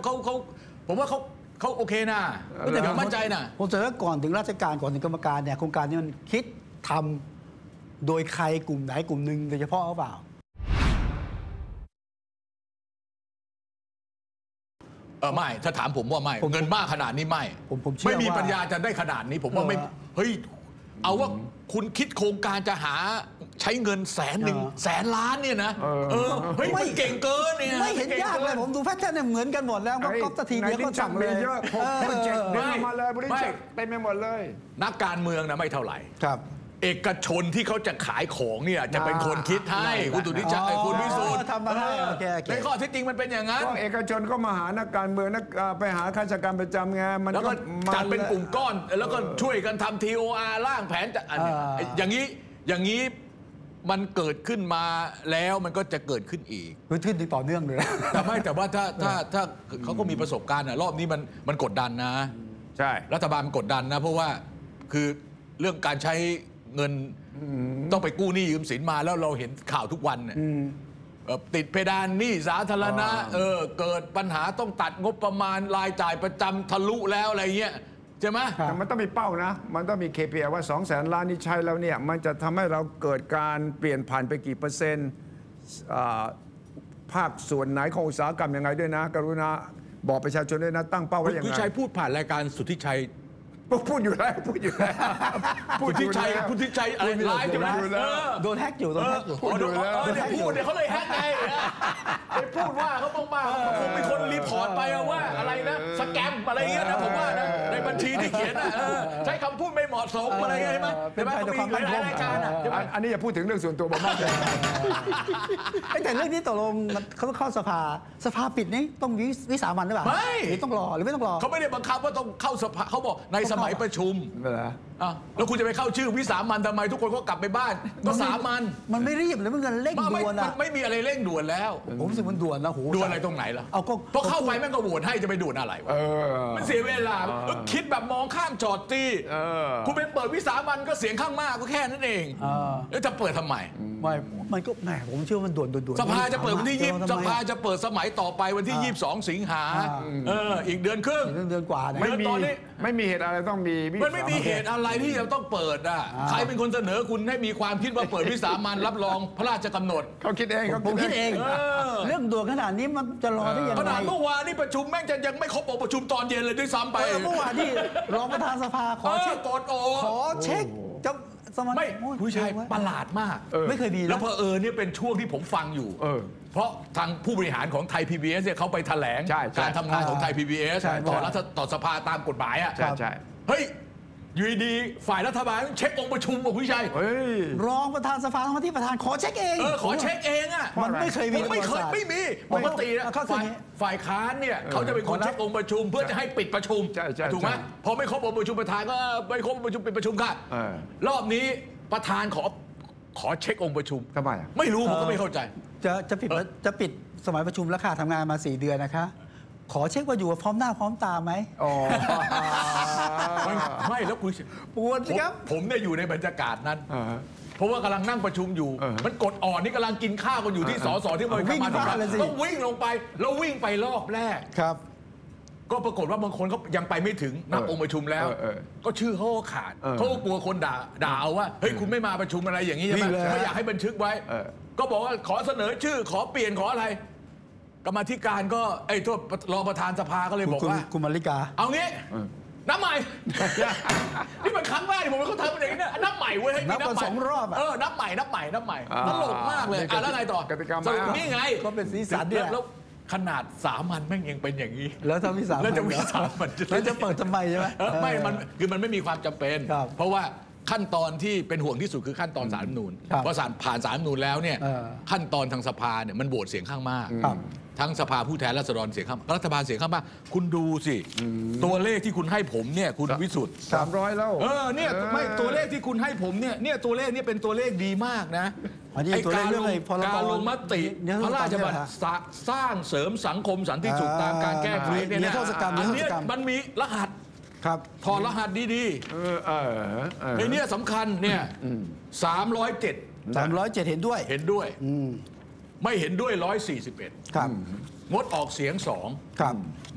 ผมว่าเขาโอเคนะแต่ผมมั่นใจนะผมเสนอก่อนถึงราชการก่อนถึงกรรมการเนี่ยโครงการนี้มันคิดทำโดยใครกลุ่มไหนกลุ่มหนึ่งโดยเฉพาะหรือเปล่าไม่ถ้าถามผมว่าไม่เงินมากขนาดนี้ไม่ไม่มีปัญญาจะได้ขนาดนี้ผมว่าไม่เฮ้ยเอาว่าคุณคิดโครงการจะหาใช้เงิน100,000,000,000,000เนี่ยนะเฮ้ยไม่เก่งเกินเนี่ยไม่เห็นยากเลยผมดูแพทเทิร์นเนี่ยเหมือนกันหมดแล้วก็สักทีเดียวก็สั่งเลยเยอะโปรเจกต์เดินมาเลยบริจาคเต็มไปหมดเลยนักการเมืองนะไม่เท่าไหร่ครับเอกชนที่เขาจะขายของเนี่ยจะเป็นคนคิดให้คุณสุทธิชัยคุณวิสุทธิ์ทำมาให้ในข้อเท็จจริงมันเป็นอย่างนั้นก็เอกชนก็มาหานักการเมืองไปหาข้าราชการประจำไงมันแล้วก็จัดเป็นกลุ่มก้อนแล้วก็ช่วยกันทำ TOR ร่างแผนอย่างนี้มันเกิดขึ้นมาแล้วมันก็จะเกิดขึ้นอีกขึ้นต่อเนื่องเลยแต่ว่าถ้าเขาก็มีประสบการณ์รอบนี้มันกดดันนะใช่รัฐบาลมันกดดันนะเพราะว่าคือเรื่องการใช้เงินต้องไปกู้หนี้ยืมสินมาแล้วเราเห็นข่าวทุกวันเนี่ยติดเพดานหนี้สาธารณะเกิดปัญหาต้องตัดงบประมาณรายจ่ายประจำทะลุแล้วอะไรเงี้ยใช่ไหมแต่มันต้องมีเป้านะมันต้องมี KPI ว่า200,000 ล้านนี่ใช้แล้วเนี่ยมันจะทำให้เราเกิดการเปลี่ยนผ่านไปกี่เปอร์เซ็นต์ภาคส่วนไหนของอุตสาหกรรมยังไงด้วยนะกรุณาบอกประชาชนด้วยนะตั้งเป้าไว้ยังไงคุณชัยพูดผ่านรายการสุทธิชัยพูดอยู่แล้วพุทธิชัยอะไรไลฟ์อยู่แล้วโดนแฮกอยู่พูดเนี่ยเขาเลยแฮกไงไปพูดว่าเขาบ้างคงมีคนรีพอร์ตไปว่าอะไรนะสแกมอะไรเงี้ยนะผมว่านะในบัญชีที่เขียนใช้คำพูดไม่เหมาะสมอะไรใช่ไหมเป็นไปด้วยความหลายรายการอันนี้อย่าพูดถึงเรื่องส่วนตัวผมมากเลยแต่เรื่องนี้ตกลงเขาต้องเข้าสภาปิดนี้ต้องวิสามัญหรือเปล่าไม่หรือต้องรอหรือไม่ต้องรอเขาไม่ได้บังคับว่าต้องเข้าสภาเขาบอกในสมัยประชุมแล้วคุณจะไปเข้าชื่อวิสามัญทำไมทุกคนก็กลับไปบ้านก็สามัญมันไม่รีบเลยมันเร่งด่วนไม่มีอะไรเร่งด่วนแล้วผมรู้สึกมันด่วนนะโหด่วนอะไรตรงไหนล่ะเพราะเข้าไปแม่งก็โหวตให้จะไปด่วนอะไรวะมันเสียเวลาคิดแบบมองข้ามจอดตีคุณไปเปิดวิสามัญก็เสียงข้างมากก็แค่นั้นเองแล้วจะเปิดทำไมไม่มันก็แหมผมเชื่อมันด่วนสภาจะเปิดวันที่20สภาจะเปิดสมัยต่อไปวันที่22 สิงหาอีกเดือนครึ่งเดือนกว่าไม่มีเหตุอะไรต้องมีมันไม่มีเหตุอะไรที่จะต้องเปิดใครเป็นคนเสนอคุณให้มีความคิดว่าเปิดวิสามัญรับรองพระราชกำหนดเขาคิดเองผมคิดเองเรื่องด่วนขนาดนี้มันจะรอได้ยังไงขนาดเมื่อวานนี้ประชุมแม่งจะยังไม่ครบประชุมตอนเย็นเลยด้วยซ้ำไปเมื่อวานที่รองประธานสภาขอเช็คกดขอเช็คจะไม่ผู้ชายประหลาดมากไม่เคยมีแล้วเนี่ยเป็นช่วงที่ผมฟังอยู่เพราะทางผู้บริหารของไทย PBS เนี่ยเขาไปแถลงการทำงานของไทย PBS ต่อสภาตามกฎหมายเฮ้ยอยู่ดีฝ่ายรัฐบาลเช็คองค์ประชุมของผู้ชายรองประธานสภาที่ประธานขอเช็คเองขอเช็คเองมันไม่เคยมีไม่มีปกติฝ่ายค้านเนี่ยเขาจะเป็นคนเช็คองค์ประชุมเพื่อจะให้ปิดประชุมถูกไหมพอไม่ครบองค์ประชุมประธานก็ไม่ครบองค์ประชุมปิดประชุมค่ะรอบนี้ประธานขอเช็คองค์ประชุมทำไมไม่รู้ผมก็ไม่เข้าใจจะปิดสมัยประชุมแล้วค่ะทำงานมา4 เดือนนะคะขอเช็คว่าอยู่พร้อมหน้าพร้อมตาไหมไม่แล้วคุณปวดครับผมเนี่ยอยู่ในบรรยากาศนั้นเพราะว่ากำลังนั่งประชุมอยู่มันกดอ่อนนี่กำลังกินข้าวกันอยู่ที่สสที่มันวิ่งมาต้องวิ่งลงไปแล้ววิ่งไปรอบแรกครับก็ปรากฏว่าบางคนเขายังไปไม่ถึงนับองค์ประชุมแล้วก็ชื่อเขาขาดเขากลัวคนด่าเอาว่าเฮ้ยคุณไม่มาประชุมอะไรอย่างนี้ใช่ไหมไม่อยากให้บันทึกไว้ก็บอกว่าขอเสนอชื่อขอเปลี่ยนขออะไรกรรมธิการก็โทษรองประธานสภาก็เลยบอกว่าคุณมาริกาเอางี้นับใหม่นี่มันครั้งแรกที่ผมเขาทำอะไรนี่นับใหม่เว้ยให้นับ2 รอบนับใหม่ตลกมากเลยแล้วไงต่อนี่ไงก็เป็นสีสันเนี่ยแล้วขนาดสามัญแม่งยังเป็นอย่างนี้แล้วถ้าวิสามัญแล้วจะวิสามัญแล้วจะเปิดทำไมใช่ไหมไม่มันไม่มีความจำเป็นเพราะว่าขั้นตอนที่เป็นห่วงที่สุดคือขั้นตอนศาลรัฐธรรมนูญพอผ่านศาลรัฐธรรมนูญแล้วเนี่ยขั้นตอนทางสภาเนี่ยมันโหวตเสียงข้างมากทั้งสภาผู้แทนราษฎรเสียงข้างรัฐบาลเสียงข้างมากคุณดูสิตัวเลขที่คุณให้ผมเนี่ยคุณวิสุทธิ์ 300แล้วเนี่ยไม่ตัวเลขที่คุณให้ผมเนี่ยตัวเลขนี้เป็นตัวเลขดีมากนะการลงมติพระราชบัญญัติสร้างเสริมสังคมสันติสุขตามการแก้ไขเนี่ยนะอันนี้มันมีรหัสถอดรหัสดีๆไอ้นี่สำคัญเนี่ย 307เห็นด้วยไม่เห็นด้วย141งดออกเสียง2